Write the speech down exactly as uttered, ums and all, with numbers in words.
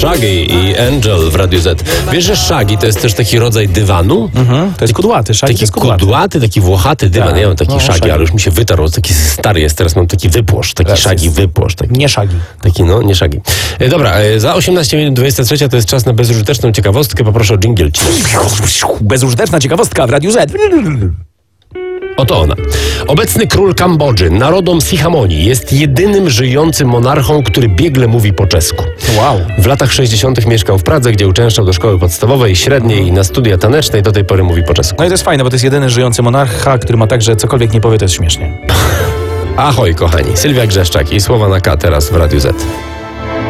Shaggy i Angel w Radiu Z. Wiesz, że Shaggy to jest też taki rodzaj dywanu? Mhm, to jest kudłaty. Shaggy Taki jest kudłaty. kudłaty, taki włochaty dywan. Tak. Ja mam taki No, Shaggy, Shaggy. ale już mi się wytarł. Taki stary jest, teraz mam taki wypłosz. Taki Teraz Shaggy jest- wypłosz. Taki, Nie Shaggy. taki no, nie Shaggy. E, dobra, e, za osiemnaście minut dwadzieścia trzy to jest czas na bezużyteczną ciekawostkę. Poproszę o dżingiel. Bezużyteczna ciekawostka w Radiu Z. Oto ona. Obecny król Kambodży, narodom Sihamonii, jest jedynym żyjącym monarchą, który biegle mówi po czesku. Wow. W latach sześćdziesiątych mieszkał w Pradze, gdzie uczęszczał do szkoły podstawowej, średniej i na studia taneczne i do tej pory mówi po czesku. No i to jest fajne, bo to jest jedyny żyjący monarcha, który ma tak, że cokolwiek nie powie, to jest śmiesznie. Ahoj, kochani. Sylwia Grzeszczak i słowa na K teraz w Radiu Z.